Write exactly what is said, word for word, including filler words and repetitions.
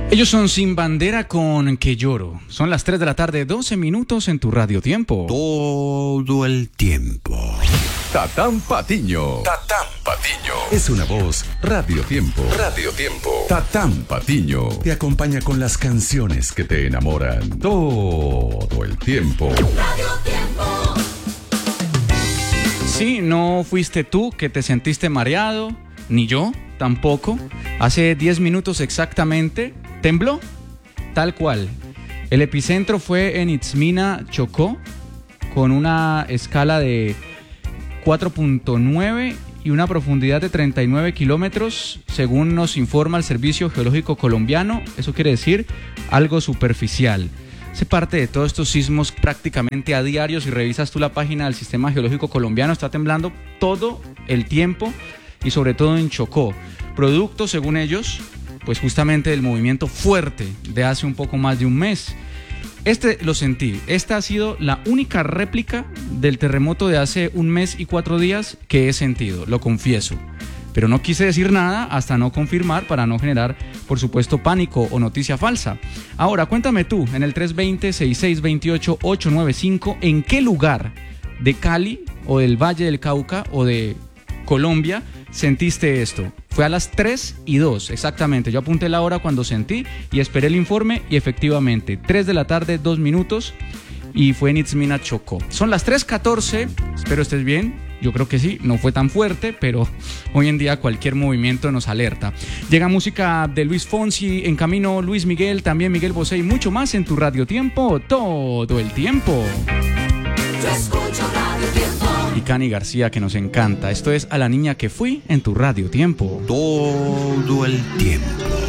Ellos son Sin Bandera con Que Lloro. Son las tres de la tarde, doce minutos en tu Radio Tiempo. Todo el tiempo. Tatán Patiño. Tatán Patiño. Es una voz Radio Tiempo. Radio Tiempo. Tatán Patiño. Te acompaña con las canciones que te enamoran. Todo el tiempo. Radio Tiempo. Sí, no fuiste tú que te sentiste mareado, ni yo tampoco. Hace diez minutos exactamente tembló, tal cual. El epicentro fue en Itzmina, Chocó, con una escala de cuatro punto nueve y una profundidad de treinta y nueve kilómetros, según nos informa el Servicio Geológico Colombiano. Eso quiere decir algo superficial. Hace parte de todos estos sismos prácticamente a diario. Si revisas tú la página del Sistema Geológico Colombiano, está temblando todo el tiempo y sobre todo en Chocó. Producto, según ellos, pues justamente del movimiento fuerte de hace un poco más de un mes. Este lo sentí. Esta ha sido la única réplica del terremoto de hace un mes y cuatro días que he sentido, lo confieso. Pero no quise decir nada hasta no confirmar para no generar, por supuesto, pánico o noticia falsa. Ahora, cuéntame tú, en el tres dos cero, seis seis dos ocho, ocho nueve cinco, ¿en qué lugar de Cali o del Valle del Cauca o de Colombia sentiste esto? Fue a las tres y dos, exactamente. Yo apunté la hora cuando sentí y esperé el informe y efectivamente, tres de la tarde, dos minutos, y fue en Itzmina, Chocó. Son las tres catorce, espero estés bien. Yo creo que sí, no fue tan fuerte, pero hoy en día cualquier movimiento nos alerta. Llega música de Luis Fonsi, en camino Luis Miguel, también Miguel Bosé y mucho más en tu Radio Tiempo, todo el tiempo. Yo escucho Radio Tiempo. Y Cani García, que nos encanta. Esto es A la Niña que Fui en tu Radio Tiempo. Todo el tiempo.